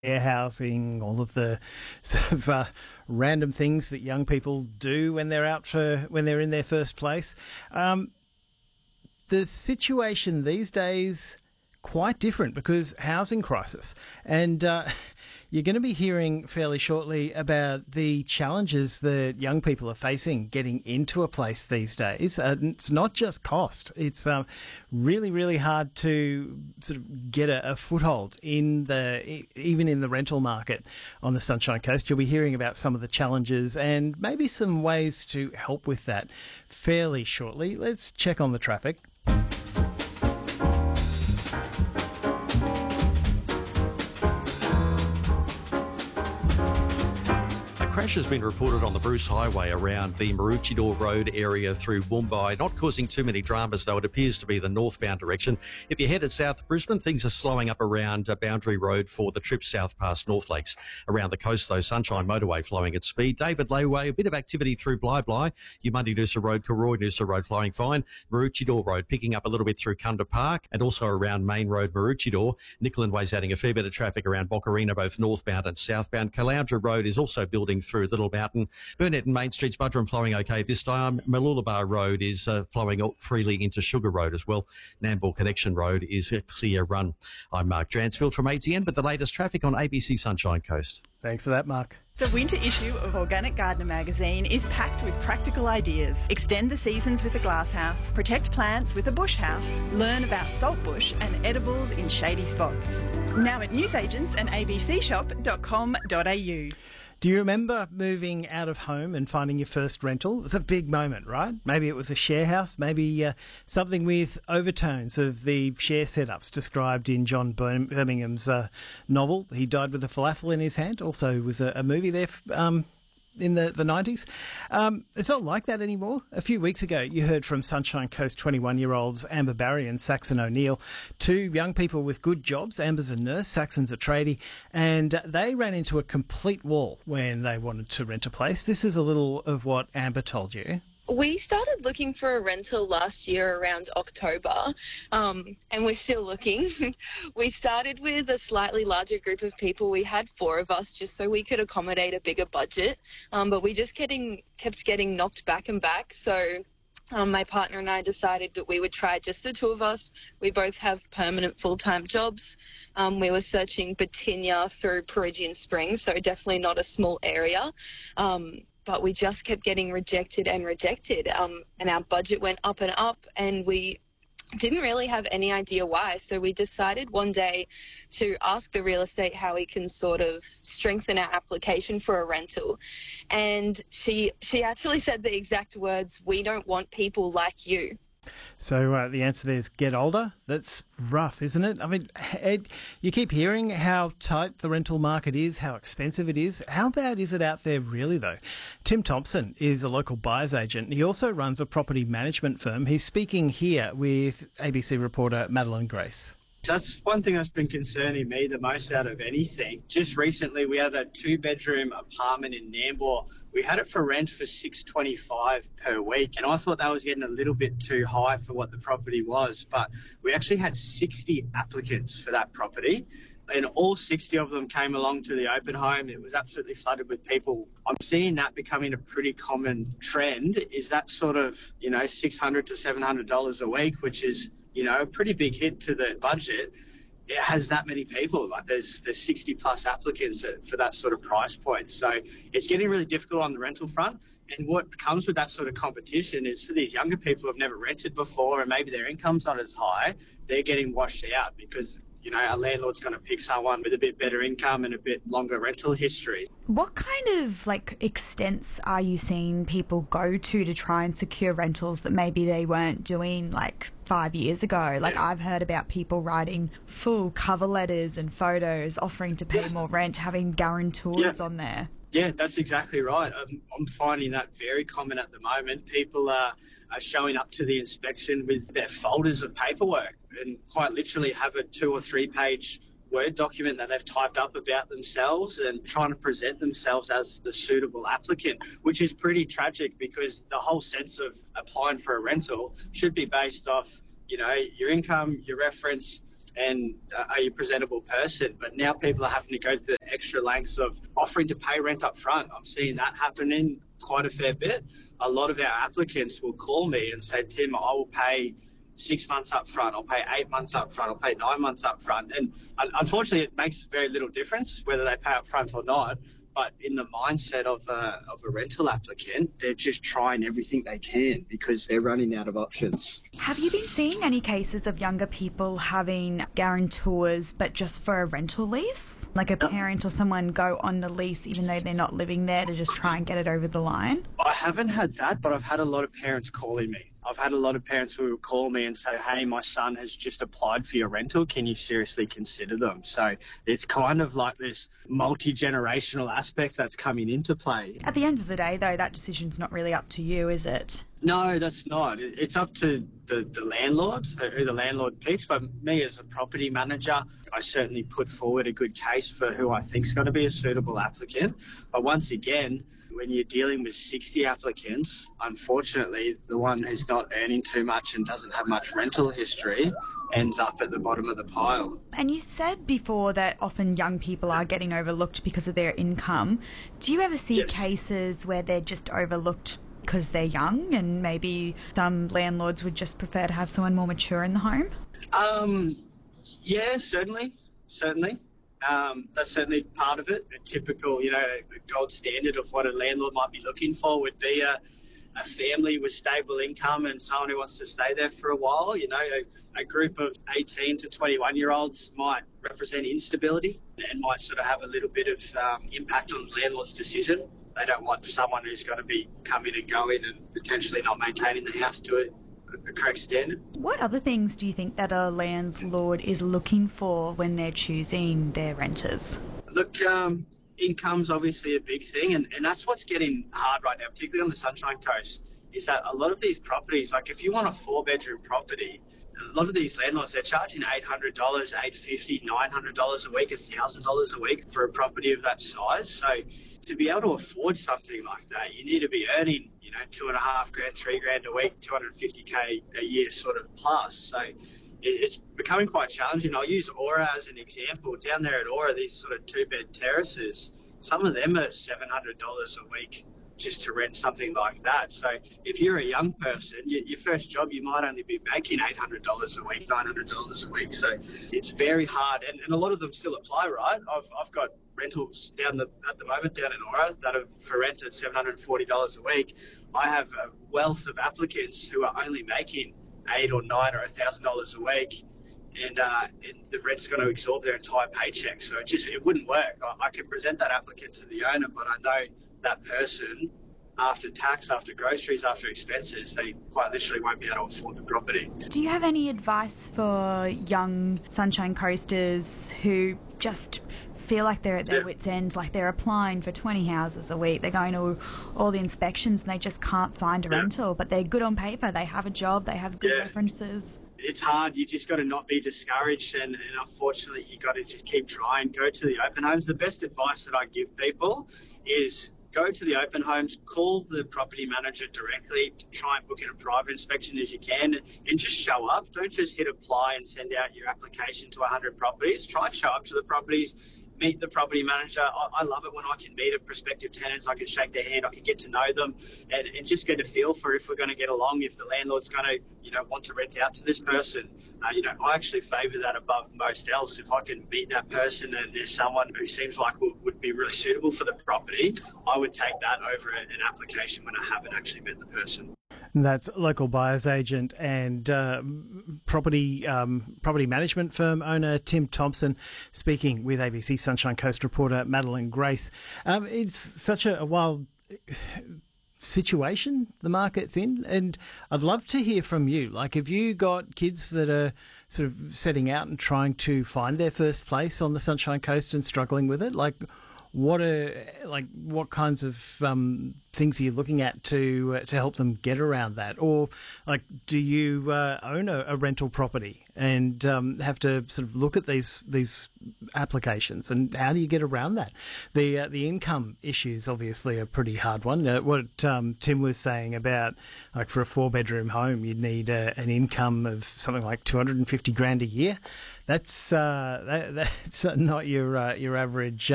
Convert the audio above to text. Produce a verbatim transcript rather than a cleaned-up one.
air housing, all of the sort of uh, random things that young people do when they're out for when they're in their first place. Um, the situation these days quite different because housing crisis, and uh, you're going to be hearing fairly shortly about the challenges that young people are facing getting into a place these days. Uh, it's not just cost; it's um, really, really hard to sort of get a, a foothold in the even in the rental market on the Sunshine Coast. You'll be hearing about some of the challenges and maybe some ways to help with that fairly shortly. Let's check on the traffic. Crash has been reported on the Bruce Highway around the Maroochydore Road area through Mumbai. Not causing too many dramas, though. It appears to be the northbound direction. If you're headed south of Brisbane, things are slowing up around uh, Boundary Road for the trip south past North Lakes. Around the coast, though, Sunshine Motorway flowing at speed. David Layway, a bit of activity through Bly Bly. Umandi Noosa Road, Karoi Noosa Road flowing fine. Maroochydore Road picking up a little bit through Kunda Park and also around Main Road, Maroochydore. Nicolan Way's adding a fair bit of traffic around Boccarina, both northbound and southbound. Caloundra Road is also building through Little Mountain. Burnett and Main Street's Budrum flowing okay this time. Mooloolaba Road is uh, flowing freely into Sugar Road as well. Nambour Connection Road is a clear run. I'm Mark Dransfield from A T N, but the latest traffic on A B C Sunshine Coast. Thanks for that, Mark. The winter issue of Organic Gardener magazine is packed with practical ideas. Extend the seasons with a glasshouse, protect plants with a bush house, learn about saltbush and edibles in shady spots. Now at newsagents and a b c shop dot com dot a u. Do you remember moving out of home and finding your first rental? It was a big moment, right? Maybe it was a share house, maybe uh, something with overtones of the share setups described in John Birmingham's uh, novel. He died with a falafel in his hand. Also was a, a movie there um, in the, the nineties. Um, it's not like that anymore. A few weeks ago, you heard from Sunshine Coast twenty-one-year-olds Amber Barry and Saxon O'Neill, two young people with good jobs. Amber's a nurse, Saxon's a tradie, and they ran into a complete wall when they wanted to rent a place. This is a little of what Amber told you. We started looking for a rental last year around October, um, and we're still looking. We started with a slightly larger group of people. We had four of us just so we could accommodate a bigger budget, um, but we just getting, kept getting knocked back and back. So um, my partner and I decided that we would try just the two of us. We both have permanent full-time jobs. Um, we were searching Batinia through Peregian Springs, so definitely not a small area. Um, But we just kept getting rejected and rejected, um, and our budget went up and up, and we didn't really have any idea why. So we decided one day to ask the real estate how we can sort of strengthen our application for a rental. And she she actually said the exact words, "We don't want people like you." So uh, the answer there is get older. That's rough, isn't it? I mean, Ed, you keep hearing how tight the rental market is, how expensive it is. How bad is it out there really, though? Tim Thompson is a local buyer's agent. He also runs a property management firm. He's speaking here with A B C reporter Madeline Grace. That's one thing that's been concerning me the most out of anything. Just recently, we had a two-bedroom apartment in Nambour. We had it for rent for six dollars twenty-five per week, and I thought that was getting a little bit too high for what the property was. But we actually had sixty applicants for that property, and all sixty of them came along to the open home. It was absolutely flooded with people. I'm seeing that becoming a pretty common trend. Is that sort of, you know, six hundred to seven hundred dollars a week, which is, you know, a pretty big hit to the budget. It has that many people. Like there's there's sixty plus applicants for that sort of price point. So it's getting really difficult on the rental front. And what comes with that sort of competition is for these younger people who have never rented before and maybe their income's not as high, they're getting washed out because, you know, a landlord's going to pick someone with a bit better income and a bit longer rental history. What kind of, like, extents are you seeing people go to to try and secure rentals that maybe they weren't doing, like, five years ago? Like, yeah. I've heard about people writing full cover letters and photos, offering to pay yeah. more rent, having guarantors yeah. on there. Yeah, that's exactly right. I'm, I'm finding that very common at the moment. People are, are showing up to the inspection with their folders of paperwork and quite literally have a two or three page Word document that they've typed up about themselves and trying to present themselves as the suitable applicant, which is pretty tragic because the whole sense of applying for a rental should be based off, you know, your income, your reference, and uh, are you a presentable person? But now people are having to go to the extra lengths of offering to pay rent up front. I'm seeing that happening quite a fair bit. A lot of our applicants will call me and say, Tim, I will pay six months up front, I'll pay eight months up front, I'll pay nine months up front. And unfortunately, it makes very little difference whether they pay up front or not. But in the mindset of a, of a rental applicant, they're just trying everything they can because they're running out of options. Have you been seeing any cases of younger people having guarantors but just for a rental lease? Like a parent or someone go on the lease even though they're not living there to just try and get it over the line? I haven't had that, but I've had a lot of parents calling me. I've had a lot of parents who will call me and say, hey, my son has just applied for your rental. Can you seriously consider them? So it's kind of like this multi-generational aspect that's coming into play. At the end of the day, though, that decision's not really up to you, is it? No, that's not. It's up to the, the landlord, who the landlord picks. But me as a property manager, I certainly put forward a good case for who I think's going to be a suitable applicant. But once again, when you're dealing with sixty applicants, unfortunately, the one who's not earning too much and doesn't have much rental history ends up at the bottom of the pile. And you said before that often young people are getting overlooked because of their income. Do you ever see Yes. cases where they're just overlooked because they're young and maybe some landlords would just prefer to have someone more mature in the home? Um, yeah, certainly, certainly. Um, that's certainly part of it. A typical, you know, a gold standard of what a landlord might be looking for would be a, a family with stable income and someone who wants to stay there for a while. You know, a, a group of eighteen to twenty-one year olds might represent instability and might sort of have a little bit of um, impact on the landlord's decision. They don't want someone who's going to be coming and going and potentially not maintaining the house to it. The correct standard. What other things do you think that a landlord is looking for when they're choosing their renters? Look, um, income's obviously a big thing, and, and that's what's getting hard right now, particularly on the Sunshine Coast, is that a lot of these properties, like if you want a four-bedroom property, a lot of these landlords, they're charging eight hundred dollars, eight hundred fifty dollars, nine hundred dollars a week, one thousand dollars a week for a property of that size. So to be able to afford something like that, you need to be earning, you know, two and a half grand, three grand a week, two hundred fifty K a year sort of plus. So it's becoming quite challenging. I'll use Aura as an example. Down there at Aura, these sort of two-bed terraces, some of them are seven hundred dollars a week just to rent something like that. So if you're a young person, your, your first job, you might only be making eight hundred dollars a week, nine hundred dollars a week. So it's very hard. And, and a lot of them still apply, right? I've, I've got rentals down the at the moment down in Aura that are for rent at seven hundred forty dollars a week. I have a wealth of applicants who are only making eight or nine or one thousand dollars a week. And, uh, and the rent's going to absorb their entire paycheck. So it just it wouldn't work. I, I can present that applicant to the owner, but I know that person, after tax, after groceries, after expenses, they quite literally won't be able to afford the property. Do you have any advice for young Sunshine Coasters who just feel like they're at their Yeah. wits' end, like they're applying for twenty houses a week, they're going to all the inspections and they just can't find a Yeah. rental, but they're good on paper, they have a job, they have good Yeah. references? It's hard. You just got to not be discouraged, and, and unfortunately, you got to just keep trying. Go to the open homes. The best advice that I give people is go to the open homes, call the property manager directly, try and book in a private inspection as you can, and just show up. Don't just hit apply and send out your application to one hundred properties. Try and show up to the properties, meet the property manager. I, I love it when I can meet a prospective tenants. I can shake their hand, I can get to know them, and, and just get a feel for if we're going to get along, if the landlord's going to, you know, want to rent out to this person. Uh, you know, I actually favour that above most else. If I can meet that person and there's someone who seems like would, would be really suitable for the property, I would take that over an application when I haven't actually met the person. And that's local buyer's agent and uh, property um, property management firm owner Tim Thompson speaking with A B C Sunshine Coast reporter Madeline Grace. Um, it's such a, a wild situation the market's in, and I'd love to hear from you. Like, have you got kids that are sort of setting out and trying to find their first place on the Sunshine Coast and struggling with it? Like, what are like what kinds of um, things are you looking at to uh, to help them get around that? Or like, do you uh, own a, a rental property and um, have to sort of look at these these applications, and how do you get around that? The uh, the income issue is obviously a pretty hard one. Uh, what um, Tim was saying about, like, for a four bedroom home, you'd need uh, an income of something like two hundred fifty grand a year. That's uh, that, that's not your uh, your average